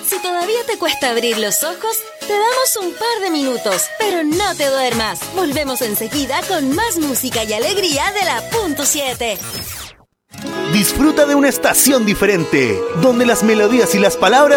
Si todavía te cuesta abrir los ojos, te damos un par de minutos, pero no te duermas. Volvemos enseguida con más música y alegría de la Punto 7. Disfruta de una estación diferente, donde las melodías y las palabras